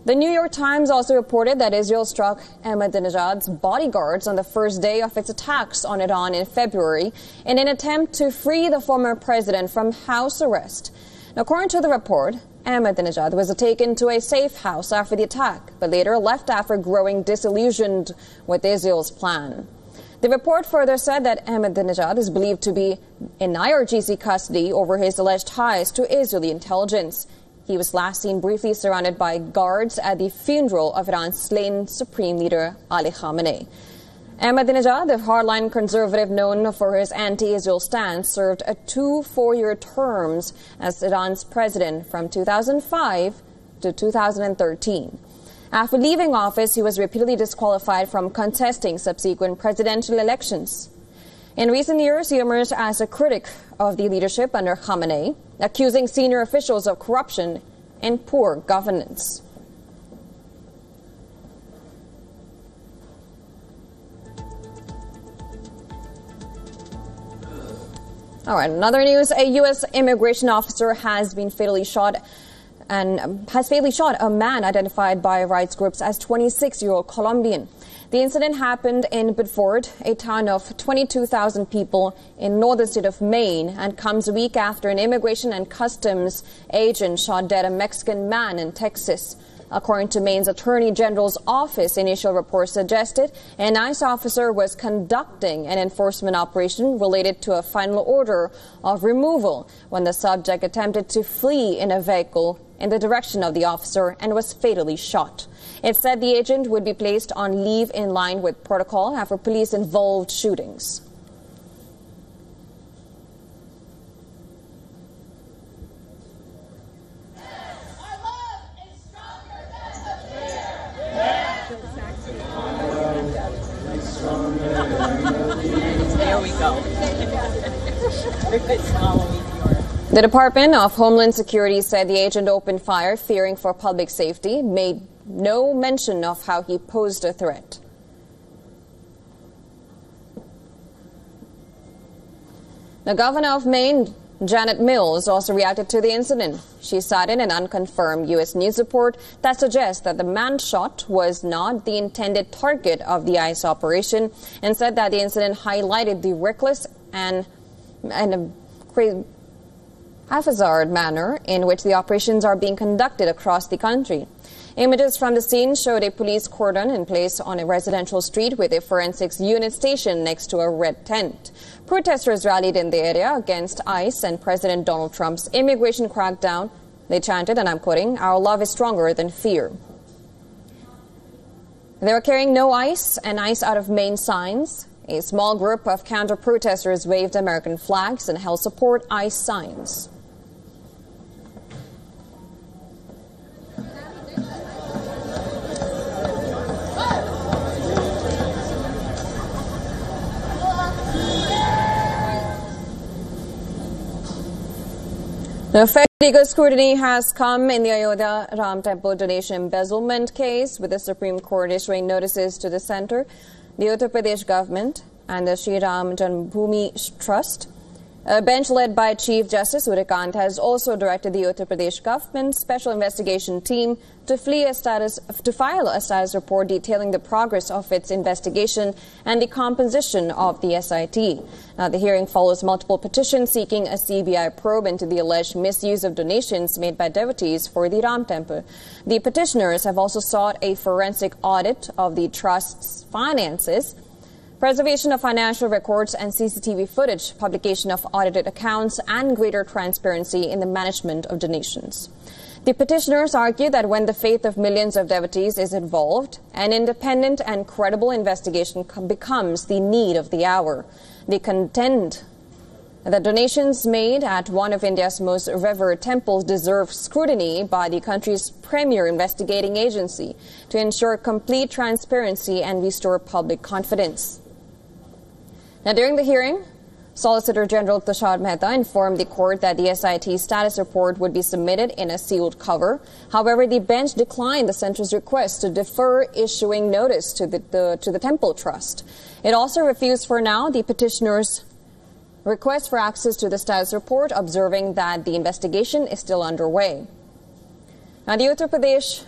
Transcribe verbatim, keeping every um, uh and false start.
The New York Times also reported that Israel struck Ahmadinejad's bodyguards on the first day of its attacks on Iran in February in an attempt to free the former president from house arrest. According to the report, Ahmadinejad was taken to a safe house after the attack, but later left after growing disillusioned with Israel's plan. The report further said that Ahmadinejad is believed to be in I R G C custody over his alleged ties to Israeli intelligence. He was last seen briefly surrounded by guards at the funeral of Iran's slain Supreme Leader Ali Khamenei. Ahmadinejad, the hardline conservative known for his anti-Israel stance, served a two four-year terms as Iran's president from two thousand five to two thousand thirteen. After leaving office, he was repeatedly disqualified from contesting subsequent presidential elections. In recent years, he emerged as a critic of the leadership under Khamenei, accusing senior officials of corruption and poor governance. All right, another news, a U S immigration officer has been fatally shot and has fatally shot a man identified by rights groups as twenty-six-year-old Colombian. The incident happened in Bedford, a town of twenty-two thousand people in northern state of Maine, and comes a week after an immigration and customs agent shot dead a Mexican man in Texas. According to Maine's Attorney General's office, initial reports suggested an ICE officer was conducting an enforcement operation related to a final order of removal when the subject attempted to flee in a vehicle in the direction of the officer and was fatally shot. It said the agent would be placed on leave in line with protocol after police-involved shootings. There we go. The Department of Homeland Security said the agent opened fire, fearing for public safety, made no mention of how he posed a threat. The governor of Maine, Janet Mills, also reacted to the incident. She cited an unconfirmed U S news report that suggests that the man shot was not the intended target of the ICE operation, and said that the incident highlighted the reckless and, and a crazy haphazard manner in which the operations are being conducted across the country. Images from the scene showed a police cordon in place on a residential street with a forensics unit stationed next to a red tent. Protesters rallied in the area against ICE and President Donald Trump's immigration crackdown. They chanted, and I'm quoting, "Our love is stronger than fear." They were carrying "No ICE" and "ICE out of Maine" signs. A small group of counter-protesters waved American flags and held support ICE signs. Now, Fed legal scrutiny has come in the Ayodhya Ram Temple donation embezzlement case, with the Supreme Court issuing notices to the center, the Uttar Pradesh government, and the Shri Ram Janmabhoomi Trust. A bench led by Chief Justice Surikant has also directed the Uttar Pradesh government special investigation team to, flee a status, to file a status report detailing the progress of its investigation and the composition of the S I T. Now, the hearing follows multiple petitions seeking a C B I probe into the alleged misuse of donations made by devotees for the Ram Temple. The petitioners have also sought a forensic audit of the trust's finances, preservation of financial records and C C T V footage, publication of audited accounts, and greater transparency in the management of donations. The petitioners argue that when the faith of millions of devotees is involved, an independent and credible investigation becomes the need of the hour. They contend that donations made at one of India's most revered temples deserve scrutiny by the country's premier investigating agency to ensure complete transparency and restore public confidence. Now, during the hearing, Solicitor General Tushar Mehta informed the court that the S I T status report would be submitted in a sealed cover. However, the bench declined the center's request to defer issuing notice to the, the, to the Temple Trust. It also refused for now the petitioner's request for access to the status report, observing that the investigation is still underway. Now, the Uttar Pradesh